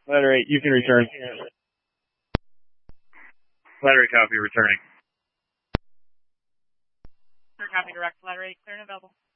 Letter 8, you can return. Letter 8, copy, returning. Copy direct, letter 8, clear and available.